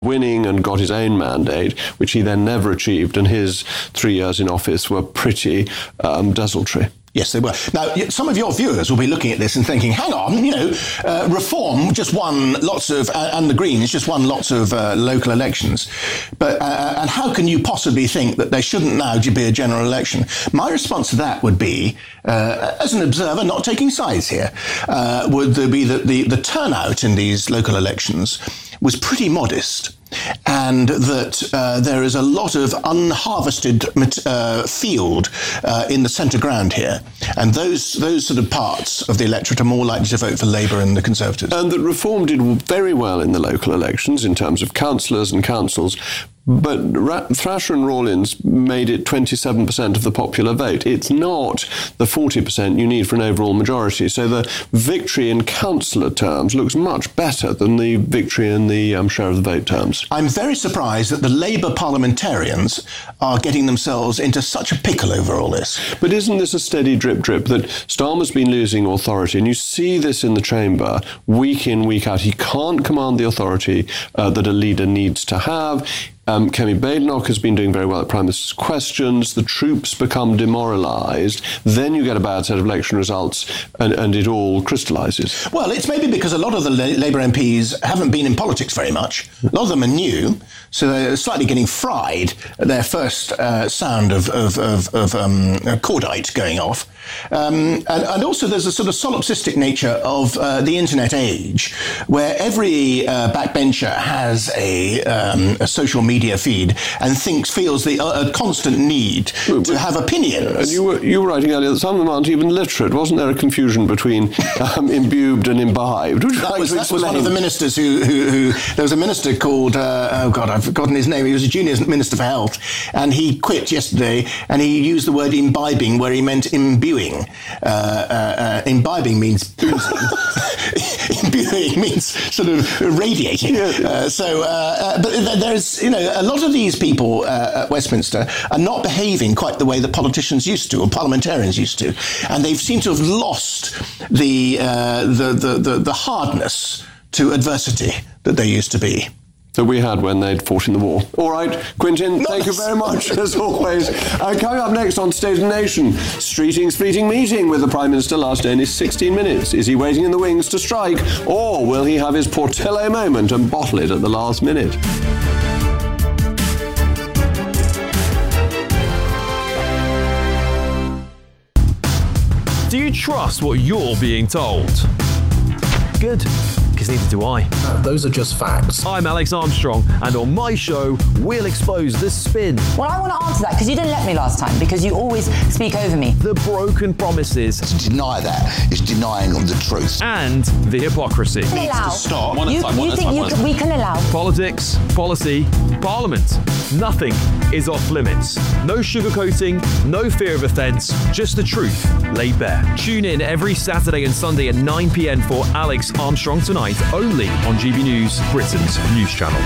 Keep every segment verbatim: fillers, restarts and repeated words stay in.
winning and got his own mandate, which he then never achieved, and his three years in office were pretty um, desultory. Yes, they were. Now, some of your viewers will be looking at this and thinking, hang on, you know, uh, Reform just won lots of, uh, and the Greens just won lots of uh, local elections. But, uh, and how can you possibly think that there shouldn't now be a general election? My response to that would be, uh, as an observer, not taking sides here, uh, would there be that the, the turnout in these local elections was pretty modest, and that uh, there is a lot of unharvested uh, field uh, in the centre ground here. And those those sort of parts of the electorate are more likely to vote for Labour and the Conservatives. And that Reform did very well in the local elections in terms of councillors and councils. But Ra- Thrasher and Rawlins made it twenty-seven percent of the popular vote. It's not the forty percent you need for an overall majority. So the victory in councillor terms looks much better than the victory in the um, share of the vote terms. I'm very surprised that the Labour parliamentarians are getting themselves into such a pickle over all this. But isn't this a steady drip drip that Starmer's been losing authority? And you see this in the chamber week in, week out. He can't command the authority uh, that a leader needs to have. Um, Kemi Badenoch has been doing very well at Prime Minister's questions. The troops become demoralised. Then you get a bad set of election results and, and it all crystallises. Well, it's maybe because a lot of the La- Labour M Ps haven't been in politics very much. A lot of them are new, so they're slightly getting fried at their first uh, sound of, of, of, of um, cordite going off. Um, and, and also there's a sort of solipsistic nature of uh, the internet age, where every uh, backbencher has a, um, a social media feed and thinks, feels the uh, a constant need to have opinions. And you were, you were writing earlier that some of them aren't even literate. Wasn't there a confusion between um, imbued and imbibed? Would you that like was, to that was one of the ministers who, who, who there was a minister called, uh, oh God, I've forgotten his name. He was a junior minister for health, and he quit yesterday, and he used the word imbibing where he meant imbuing. Uh, uh, uh, imbibing means boozing. Imbuing means sort of radiating. Yeah. Uh, so, uh, uh, but there's, you know, a lot of these people uh, at Westminster are not behaving quite the way that politicians used to, or parliamentarians used to, and they seem to have lost the uh, the, the the the hardness to adversity that they used to be. That we had when they'd fought in the war. All right, Quentin, nice. Thank you very much, as always. Uh, coming up next on State of the Nation, Streeting's fleeting meeting with the Prime Minister last only sixteen minutes. Is he waiting in the wings to strike, or will he have his Portillo moment and bottle it at the last minute? Do you trust what you're being told? Good, because neither do I. Uh, those are just facts. I'm Alex Armstrong, and on my show, we'll expose the spin. Well, I want to answer that, because you didn't let me last time, because you always speak over me. The broken promises. To deny that is denying of the truth. And the hypocrisy. Can allow. Stop. You, you think time, you can, we can allow? Politics, policy, parliament. Nothing is off limits. No sugarcoating, no fear of offence, just the truth laid bare. Tune in every Saturday and Sunday at nine p.m. for Alex Armstrong Tonight, only on G B News, Britain's news channel.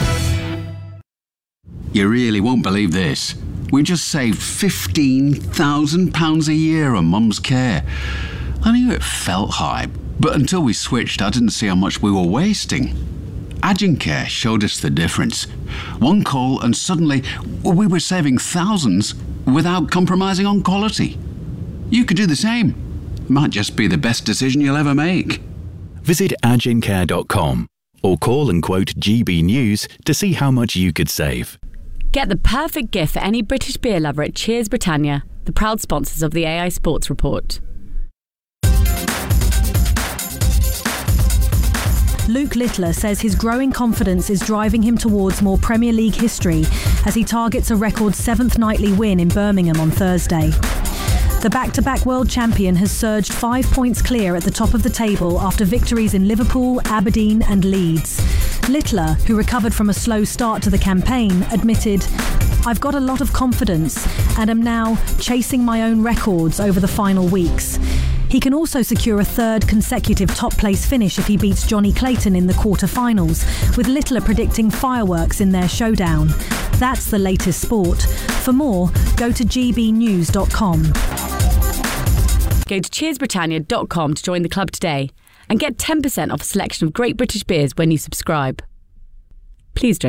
You really won't believe this. We just saved fifteen thousand pounds a year on Mum's care. I knew it felt high, but until we switched, I didn't see how much we were wasting. Agincare showed us the difference. One call and suddenly we were saving thousands without compromising on quality. You could do the same. Might just be the best decision you'll ever make. Visit agincare dot com or call and quote G B News to see how much you could save. Get the perfect gift for any British beer lover at Cheers Britannia, the proud sponsors of the A I Sports Report. Luke Littler says his growing confidence is driving him towards more Premier League history as he targets a record seventh nightly win in Birmingham on Thursday. The back-to-back world champion has surged five points clear at the top of the table after victories in Liverpool, Aberdeen and Leeds. Littler, who recovered from a slow start to the campaign, admitted, "I've got a lot of confidence and am now chasing my own records over the final weeks." He can also secure a third consecutive top-place finish if he beats Johnny Clayton in the quarter-finals, with Littler predicting fireworks in their showdown. That's the latest sport. For more, go to g b news dot com. Go to cheers britannia dot com to join the club today and get ten percent off a selection of great British beers when you subscribe. Please drink